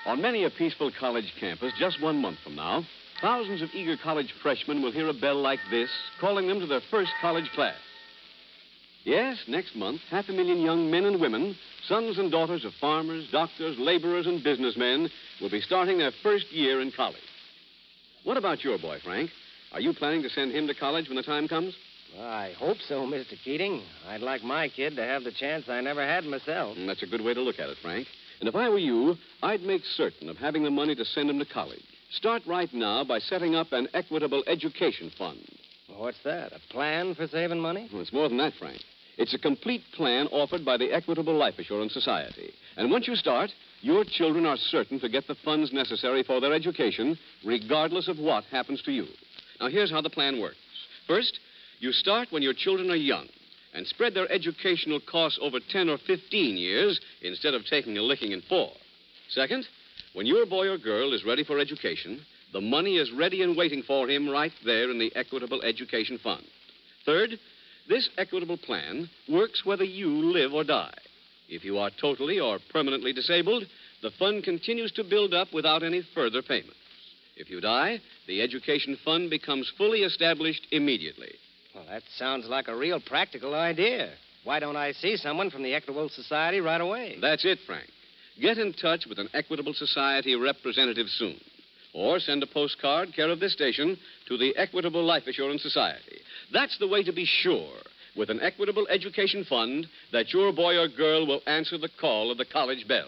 On many a peaceful college campus, just 1 month from now, thousands of eager college freshmen will hear a bell like this, calling them to their first college class. Yes, next month, 500,000 young men and women, sons and daughters of farmers, doctors, laborers, and businessmen, will be starting their first year in college. What about your boy, Frank? Are you planning to send him to college when the time comes? Well, I hope so, Mr. Keating. I'd like my kid to have the chance I never had myself. That's a good way to look at it, Frank. And if I were you, I'd make certain of having the money to send him to college. Start right now by setting up an equitable education fund. What's that, a plan for saving money? Well, it's more than that, Frank. It's a complete plan offered by the Equitable Life Assurance Society. And once you start, your children are certain to get the funds necessary for their education, regardless of what happens to you. Now, here's how the plan works. First, you start when your children are young and spread their educational costs over 10 or 15 years instead of taking a licking in 4. Second, when your boy or girl is ready for education, the money is ready and waiting for him right there in the Equitable Education Fund. Third, this equitable plan works whether you live or die. If you are totally or permanently disabled, the fund continues to build up without any further payments. If you die, the education fund becomes fully established immediately. Well, that sounds like a real practical idea. Why don't I see someone from the Equitable Society right away? That's it, Frank. Get in touch with an Equitable Society representative soon. Or send a postcard, care of this station, to the Equitable Life Assurance Society. That's the way to be sure, with an Equitable Education Fund, that your boy or girl will answer the call of the college bell.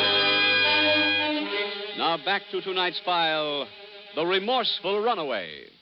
Now back to tonight's file, The Remorseful Runaway.